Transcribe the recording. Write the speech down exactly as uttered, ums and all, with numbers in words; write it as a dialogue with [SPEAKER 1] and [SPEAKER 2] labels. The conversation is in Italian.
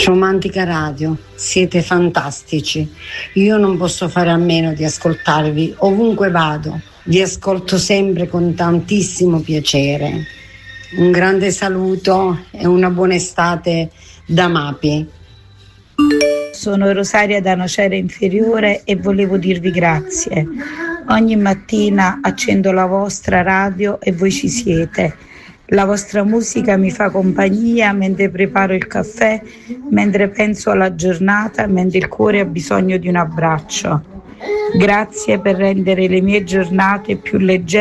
[SPEAKER 1] Romantica Radio, siete fantastici. Io non posso fare a meno di ascoltarvi ovunque vado. Vi ascolto sempre con tantissimo piacere. Un grande saluto e una buona estate da Mapi.
[SPEAKER 2] Sono Rosaria da Nocera Inferiore e volevo dirvi grazie. Ogni mattina accendo la vostra radio e voi ci siete. La vostra musica mi fa compagnia mentre preparo il caffè, mentre penso alla giornata, mentre il cuore ha bisogno di un abbraccio. Grazie per rendere le mie giornate più leggere